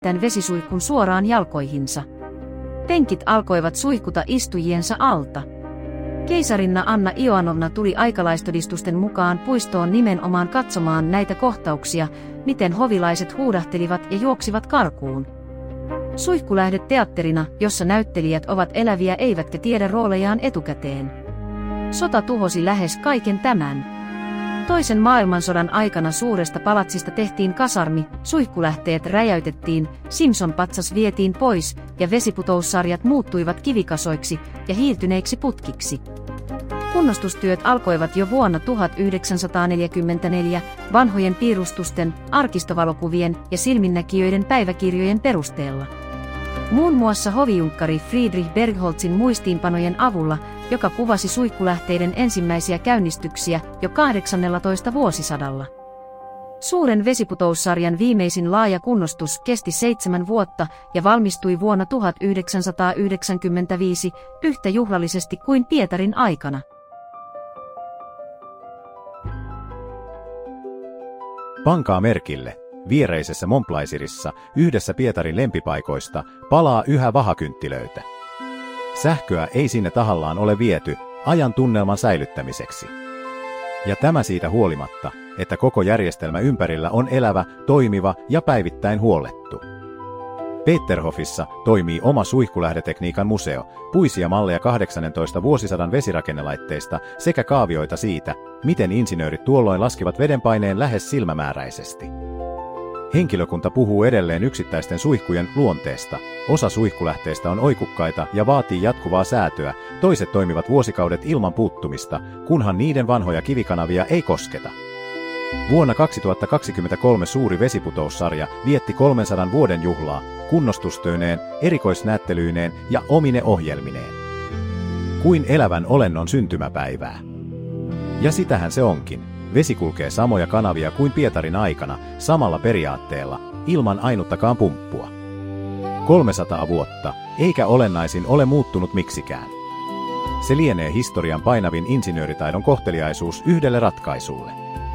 tämän vesisuihkun suoraan jalkoihinsa. Penkit alkoivat suihkuta istujiensa alta. Keisarinna Anna Ioannovna tuli aikalaistodistusten mukaan puistoon nimenomaan katsomaan näitä kohtauksia, miten hovilaiset huudahtelivat ja juoksivat karkuun. Suihkulähde teatterina, jossa näyttelijät ovat eläviä eivätkä tiedä roolejaan etukäteen. Sota tuhosi lähes kaiken tämän. Toisen maailmansodan aikana suuresta palatsista tehtiin kasarmi, suihkulähteet räjäytettiin, Simpson-patsas vietiin pois ja vesiputoussarjat muuttuivat kivikasoiksi ja hiiltyneiksi putkiksi. Kunnostustyöt alkoivat jo vuonna 1944 vanhojen piirustusten, arkistovalokuvien ja silminnäkijöiden päiväkirjojen perusteella. Muun muassa hovijunkkari Friedrich Bergholtzin muistiinpanojen avulla, joka kuvasi suihkulähteiden ensimmäisiä käynnistyksiä jo 18. vuosisadalla. Suuren vesiputoussarjan viimeisin laaja kunnostus kesti 7 vuotta ja valmistui vuonna 1995 yhtä juhlallisesti kuin Pietarin aikana. Pankaa merkille, viereisessä Montplaisirissa, yhdessä Pietarin lempipaikoista, palaa yhä vahakynttilöitä. Sähköä ei sinne tahallaan ole viety ajan tunnelman säilyttämiseksi. Ja tämä siitä huolimatta, että koko järjestelmä ympärillä on elävä, toimiva ja päivittäin huollettu. Peterhofissa toimii oma suihkulähdetekniikan museo, puisia malleja 18 vuosisadan vesirakennelaitteista sekä kaavioita siitä, miten insinöörit tuolloin laskivat vedenpaineen lähes silmämääräisesti. Henkilökunta puhuu edelleen yksittäisten suihkujen luonteesta. Osa suihkulähteistä on oikukkaita ja vaatii jatkuvaa säätöä, toiset toimivat vuosikaudet ilman puuttumista, kunhan niiden vanhoja kivikanavia ei kosketa. Vuonna 2023 suuri vesiputoussarja vietti 300 vuoden juhlaa, kunnostustöineen, erikoisnäyttelyineen ja omine ohjelmineen. Kuin elävän olennon syntymäpäivää. Ja sitähän se onkin. Vesi kulkee samoja kanavia kuin Pietarin aikana, samalla periaatteella, ilman ainuttakaan pumppua. 300 vuotta, eikä olennaisin ole muuttunut miksikään. Se lienee historian painavin insinööritaidon kohteliaisuus yhdelle ratkaisulle.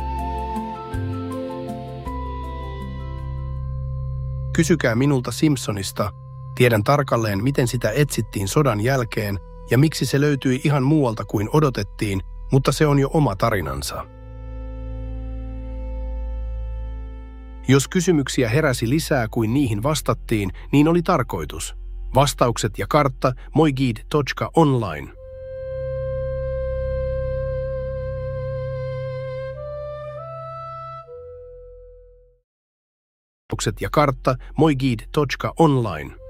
Kysykää minulta Simpsonista. Tiedän tarkalleen, miten sitä etsittiin sodan jälkeen ja miksi se löytyi ihan muualta kuin odotettiin, mutta se on jo oma tarinansa. Jos kysymyksiä heräsi lisää kuin niihin vastattiin, niin oli tarkoitus. Vastaukset ja kartta moiguide.online. Vastaukset ja kartta moiguide.online.